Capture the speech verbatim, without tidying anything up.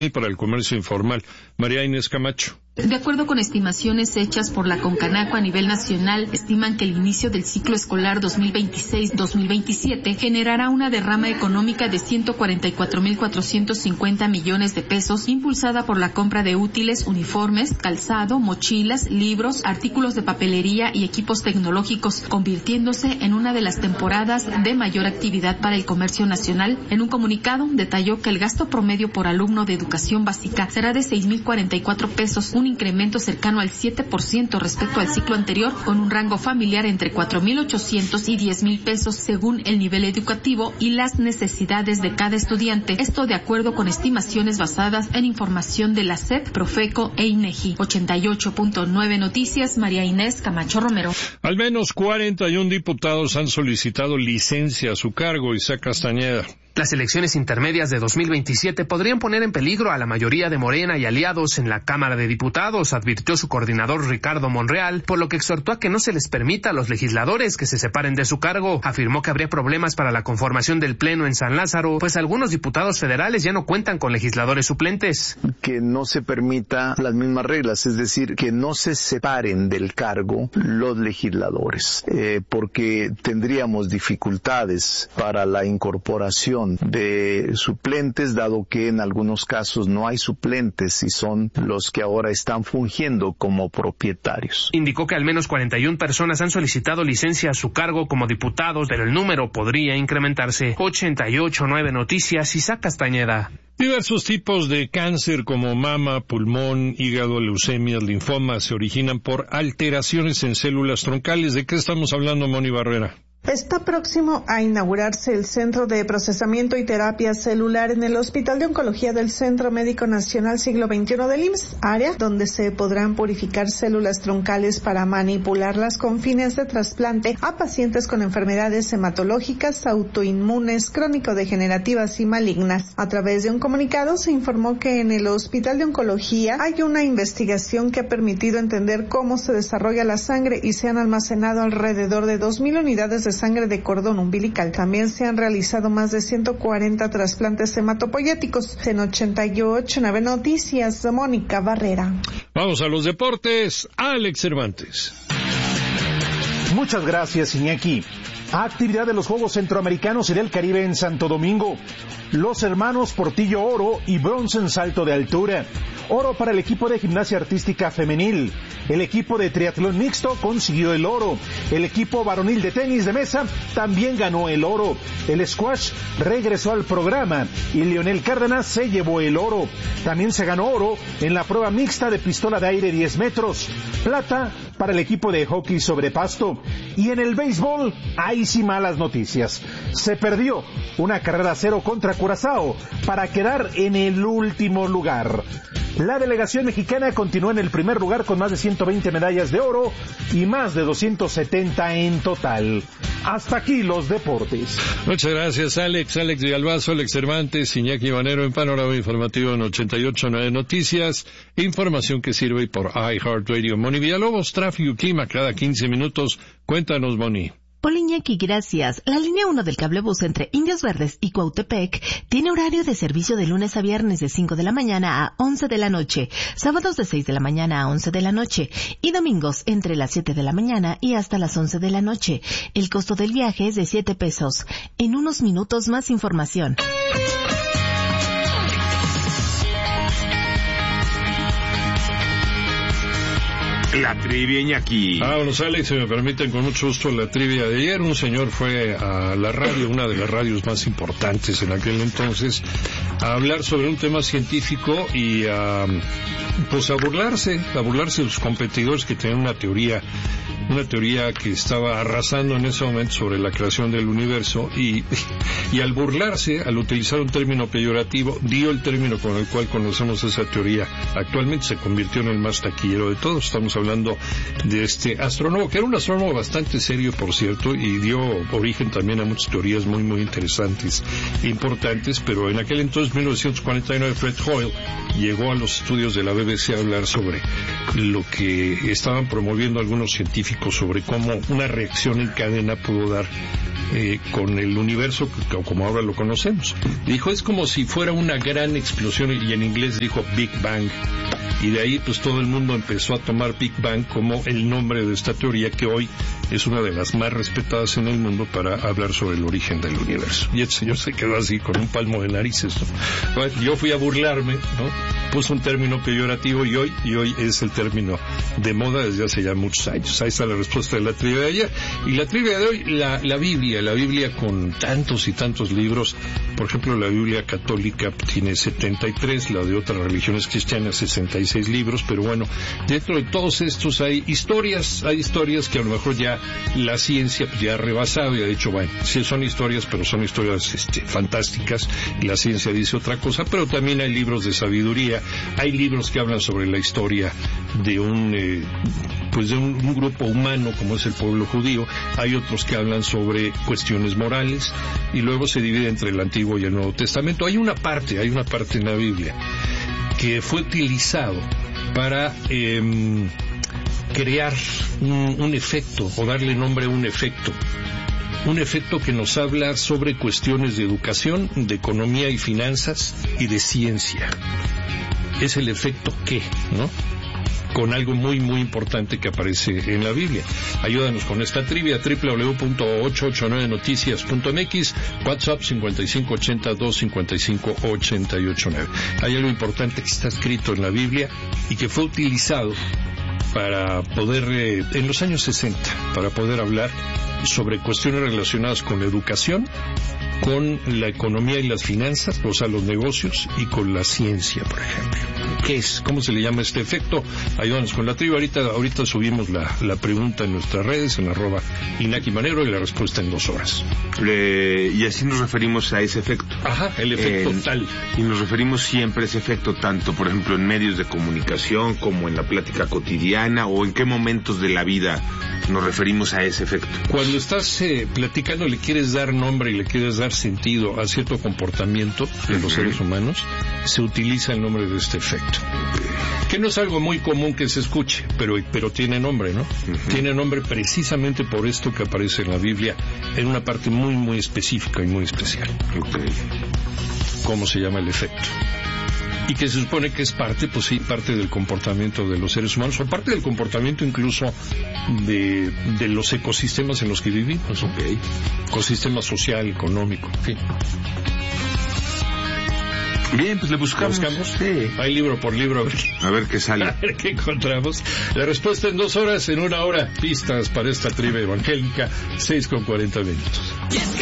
y para el comercio informal. María Inés Camacho. De acuerdo con estimaciones hechas por la Concanaco a nivel nacional, estiman que el inicio del ciclo escolar dos mil veintiséis dos mil veintisiete generará una derrama económica de ciento cuarenta y cuatro mil cuatrocientos cincuenta millones de pesos, impulsada por la compra de útiles, uniformes, calzado, mochilas, libros, artículos de papelería y equipos tecnológicos, convirtiéndose en una de las temporadas de mayor actividad para el comercio nacional. En un comunicado detalló que el gasto promedio por alumno de educación básica será de seis mil cuarenta y cuatro pesos, un incremento cercano al siete por ciento respecto al ciclo anterior, con un rango familiar entre cuatro mil ochocientos y diez mil pesos según el nivel educativo y las necesidades de cada estudiante. Esto de acuerdo con estimaciones basadas en información de la S E P, Profeco e INEGI. ochenta y ocho punto nueve Noticias, María Inés Camacho Romero. Al menos cuarenta y un diputados han solicitado licencia a su cargo. Isaac Castañeda. Las elecciones intermedias de dos mil veintisiete podrían poner en peligro a la mayoría de Morena y aliados en la Cámara de Diputados, advirtió su coordinador Ricardo Monreal, por lo que exhortó a que no se les permita a los legisladores que se separen de su cargo. Afirmó que habría problemas para la conformación del Pleno en San Lázaro, pues algunos diputados federales ya no cuentan con legisladores suplentes. Que no se permita las mismas reglas, es decir, que no se separen del cargo los legisladores, eh, porque tendríamos dificultades para la incorporación de suplentes, dado que en algunos casos no hay suplentes y son los que ahora están fungiendo como propietarios. Indicó que al menos cuarenta y una personas han solicitado licencia a su cargo como diputados, pero el número podría incrementarse. ochenta y ocho punto nueve Noticias, Isaac Castañeda. Diversos tipos de cáncer como mama, pulmón, hígado, leucemias, linfomas se originan por alteraciones en células troncales. ¿De qué estamos hablando, Moni Barrera? Está próximo a inaugurarse el Centro de Procesamiento y Terapia Celular en el Hospital de Oncología del Centro Médico Nacional Siglo veintiuno del I M S S, área donde se podrán purificar células troncales para manipularlas con fines de trasplante a pacientes con enfermedades hematológicas, autoinmunes, crónico-degenerativas y malignas. A través de un comunicado se informó que en el Hospital de Oncología hay una investigación que ha permitido entender cómo se desarrolla la sangre y se han almacenado alrededor de dos mil unidades de sangre de cordón umbilical. También se han realizado más de ciento cuarenta trasplantes hematopoyéticos. En ochenta y ocho punto nueve Noticias, Mónica Barrera. Vamos a los deportes. Alex Cervantes. Muchas gracias, Iñaki. Actividad de los Juegos Centroamericanos y del Caribe en Santo Domingo. Los hermanos Portillo oro y bronce en salto de altura. Oro para el equipo de gimnasia artística femenil. El equipo de triatlón mixto consiguió el oro. El equipo varonil de tenis de mesa también ganó el oro. El squash regresó al programa y Leonel Cárdenas se llevó el oro. También se ganó oro en la prueba mixta de pistola de aire diez metros. Plata para el equipo de hockey sobre pasto. Y en el béisbol, hay sí malas noticias. Se perdió una carrera cero contra Curazao para quedar en el último lugar. La delegación mexicana continúa en el primer lugar con más de ciento veinte medallas de oro y más de doscientos setenta en total. Hasta aquí los deportes. Muchas gracias, Alex. Alex Villalbazo, Alex Cervantes, Iñaki Banero en Panorama Informativo en ochenta y ocho punto nueve Noticias. Información que sirve por iHeartRadio. Moni Villalobos, tráfico y clima cada quince minutos. Cuéntanos, Moni. Hola Iñaki, gracias. La línea uno del cablebús entre Indios Verdes y Cuautepec tiene horario de servicio de lunes a viernes de cinco de la mañana a once de la noche, sábados de seis de la mañana a once de la noche y domingos entre las siete de la mañana y hasta las once de la noche. El costo del viaje es de siete pesos. En unos minutos más información. La trivia, Iñaki. Vámonos, Alex, si me permiten, con mucho gusto la trivia de ayer. Un señor fue a la radio, una de las radios más importantes en aquel entonces, a hablar sobre un tema científico y a, pues a burlarse, a burlarse de sus competidores que tenían una teoría, una teoría que estaba arrasando en ese momento sobre la creación del universo y, y al burlarse, al utilizar un término peyorativo, dio el término con el cual conocemos esa teoría. Actualmente se convirtió en el más taquillero de todos. Estamos hablando de este astrónomo, que era un astrónomo bastante serio, por cierto, y dio origen también a muchas teorías muy, muy interesantes e importantes, pero en aquel entonces, mil novecientos cuarenta y nueve, Fred Hoyle llegó a los estudios de la B B C a hablar sobre lo que estaban promoviendo algunos científicos sobre cómo una reacción en cadena pudo dar eh, con el universo como ahora lo conocemos. Dijo, es como si fuera una gran explosión, y en inglés dijo Big Bang, y de ahí pues todo el mundo empezó a tomar Big Bang como el nombre de esta teoría, que hoy es una de las más respetadas en el mundo para hablar sobre el origen del universo. Y el señor se quedó así con un palmo de narices, ¿no? Bueno, yo fui a burlarme, ¿no? Puse un término peyorativo y hoy y hoy es el término de moda desde hace ya muchos años. Ahí está la respuesta de la trivia de ayer. Y la trivia de hoy, la, la Biblia, la Biblia con tantos y tantos libros. Por ejemplo, la Biblia católica tiene setenta y tres, la de otras religiones cristianas sesenta y seis libros, pero bueno, dentro de todos estos hay historias, hay historias que a lo mejor ya la ciencia ya ha rebasado y ha dicho, bueno, sí son historias, pero son historias este, fantásticas, y la ciencia dice otra cosa, pero también hay libros de sabiduría, hay libros que hablan sobre la historia de un eh, pues de un, un grupo humano como es el pueblo judío, hay otros que hablan sobre cuestiones morales, y luego se divide entre el Antiguo y el Nuevo Testamento. Hay una parte, hay una parte en la Biblia que fue utilizado para eh, crear un, un efecto, o darle nombre a un efecto, un efecto que nos habla sobre cuestiones de educación, de economía y finanzas, y de ciencia. Es el efecto ¿qué?, ¿no? Con algo muy, muy importante que aparece en la Biblia. Ayúdanos con esta trivia, doble u doble u doble u punto ochocientos ochenta y nueve noticias punto m x, WhatsApp cincuenta y cinco ochenta, doscientos cincuenta y cinco ochenta y ocho nueve. Hay algo importante que está escrito en la Biblia y que fue utilizado para poder, eh, en los años sesenta, para poder hablar sobre cuestiones relacionadas con la educación, con la economía y las finanzas, o sea, los negocios, y con la ciencia, por ejemplo. ¿Qué es? ¿Cómo se le llama este efecto? Ayúdanos con la trivia. Ahorita, ahorita subimos la, la pregunta en nuestras redes, en arroba Inaki Manero, y la respuesta en dos horas. Eh, y así nos referimos a ese efecto. Ajá, el efecto eh, tal. Y nos referimos siempre a ese efecto, tanto, por ejemplo, en medios de comunicación, como en la plática cotidiana, o en qué momentos de la vida nos referimos a ese efecto. Cuando estás eh, platicando, le quieres dar nombre y le quieres dar sentido a cierto comportamiento de los uh-huh. seres humanos, se utiliza el nombre de este efecto. Que no es algo muy común que se escuche, pero, pero tiene nombre, ¿no? Uh-huh. Tiene nombre precisamente por esto que aparece en la Biblia, en una parte muy, muy específica y muy especial. Okay. ¿Cómo se llama el efecto? Y que se supone que es parte, pues sí, parte del comportamiento de los seres humanos, o parte del comportamiento incluso de, de los ecosistemas en los que vivimos, ¿ok? Ecosistema social, económico, en fin. Bien, pues le buscamos. ¿Le buscamos? Sí. Hay libro por libro, a ver, a ver qué sale. A ver qué encontramos. La respuesta en dos horas, en una hora, pistas para esta trivia evangélica, seis con cuarenta minutos.